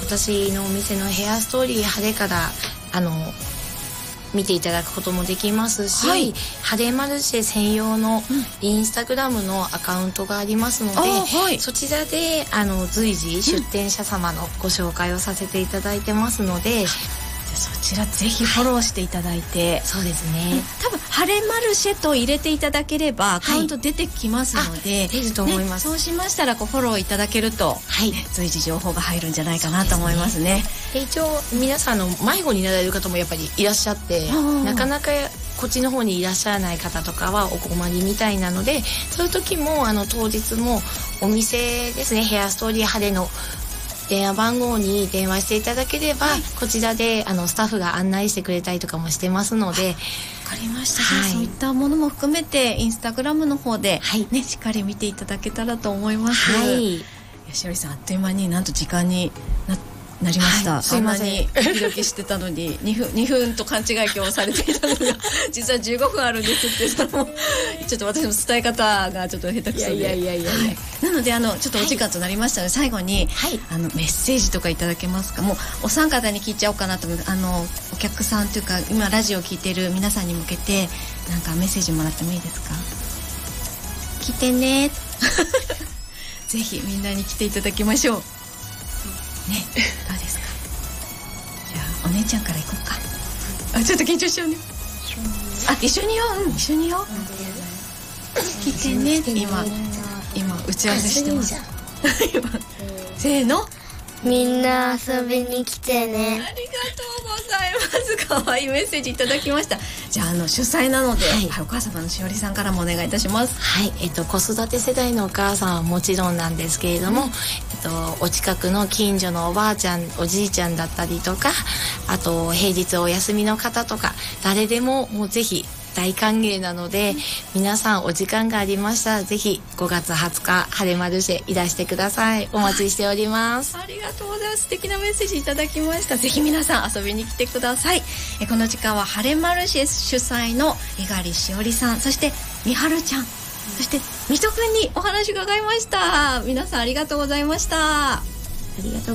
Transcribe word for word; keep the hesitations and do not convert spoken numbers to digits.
私のお店のヘアストーリー晴れからあの見ていただくこともできますし、はい、晴れマルシェ専用のインスタグラムのアカウントがありますので、はい、そちらであの随時出店者様のご紹介をさせていただいてますので、うん、 そちらぜひフォローしていただいて、はい、 そうですね、 多分晴れマルシェと入れていただければアカウント出てきますので、 はい、出ると思います、 ね、そうしましたらこうフォローいただけると、はい、ね、随時情報が入るんじゃないかなと思いますね。 で一応皆さんの迷子になられる方もやっぱりいらっしゃって、なかなかこっちの方にいらっしゃらない方とかはお困りみたいなので、そういう時もあの当日もお店ですね、ヘアストーリー晴れの電話番号に電話していただければ、はい、こちらであのスタッフが案内してくれたりとかもしてますので。 わかりました、はい、そういったものも含めてインスタグラムの方で、はいね、しっかり見ていただけたらと思います。はい、しおりさん、あっという間になんと時間にななりました、はい、すいません、あんなにドキドキしてたのににふん, にふんと勘違い今日されていたのが実はじゅうごふんあるんですってそのちょっと私の伝え方がちょっと下手くそで、いやいやいやいや、はい、なのであのちょっとお時間となりましたので、はい、最後に、はい、あのメッセージとかいただけますか。もうお三方に聞いちゃおうかなと思う。あのお客さんというか今ラジオを聞いている皆さんに向けてなんかメッセージもらってもいいですか。来てねぜひみんなに来ていただきましょうね。どうですか。じゃあお姉ちゃんから行こうか。あ、ちょっと緊張しちゃうね。あ、一緒によ、うん、一緒によ。来てね。今今打ち合わせしてますせーの、 みんな遊びに来てね。 ありがとうございます。可愛いメッセージいただきました。じゃあ、あの主催なので、はいはい、お母様のしおりさんからもお願いいたします。 はい、えっと子育て世代のお母さんはもちろんなんですけれども、うん、えっとお近くの近所のおばあちゃんおじいちゃんだったりとか、あと平日お休みの方とか誰でももうぜひ大歓迎なので、うん、皆さんお時間がありましたらぜひごがつはつか晴れマルシェいらしてください。お待ちしております。 ありがとうございます。素敵なメッセージいただきました。ぜひ皆さん遊びに来てください。えこの時間は晴れマルシェ主催の猪狩しおりさん、そしてみはるちゃん、うん、そしてみとくんにお話伺いました。皆さんありがとうございました。 ありがとう